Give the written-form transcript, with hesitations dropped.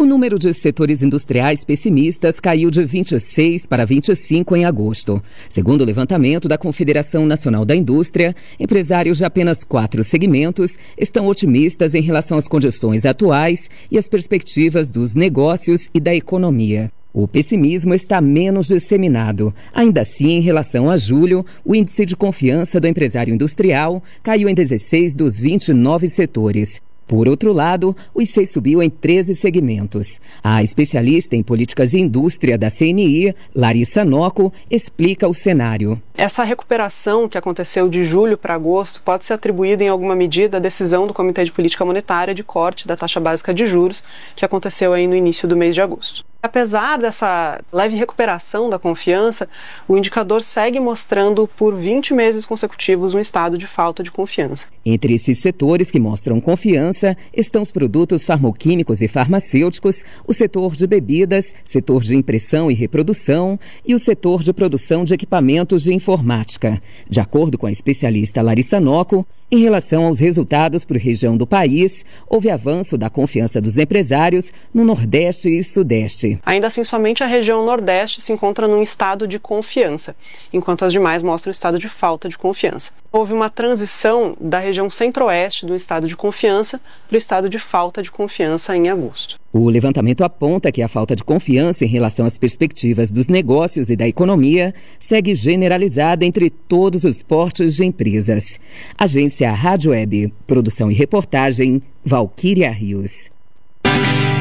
número de setores industriais pessimistas caiu de 26 para 25 em agosto. Segundo o levantamento da Confederação Nacional da Indústria, empresários de apenas 4 segmentos estão otimistas em relação às condições atuais e às perspectivas dos negócios e da economia. O pessimismo está menos disseminado. Ainda assim, em relação a julho, o índice de confiança do empresário industrial caiu em 16 dos 29 setores. Por outro lado, o IC subiu em 13 segmentos. A especialista em políticas e indústria da CNI, Larissa Nocco, explica o cenário. Essa recuperação que aconteceu de julho para agosto pode ser atribuída em alguma medida à decisão do Comitê de Política Monetária de corte da taxa básica de juros, que aconteceu aí no início do mês de agosto. Apesar dessa leve recuperação da confiança, o indicador segue mostrando por 20 meses consecutivos um estado de falta de confiança. Entre esses setores que mostram confiança estão os produtos farmacêuticos e farmacêuticos, o setor de bebidas, setor de impressão e reprodução e o setor de produção de equipamentos de informática. De acordo com a especialista Larissa Nocco, em relação aos resultados por região do país, houve avanço da confiança dos empresários no Nordeste e Sudeste. Ainda assim, somente a região Nordeste se encontra num estado de confiança, enquanto as demais mostram estado de falta de confiança. Houve uma transição da região Centro-Oeste do estado de confiança para o estado de falta de confiança em agosto. O levantamento aponta que a falta de confiança em relação às perspectivas dos negócios e da economia segue generalizada entre todos os portes de empresas. Agência Rádio Web, produção e reportagem, Valquíria Rios.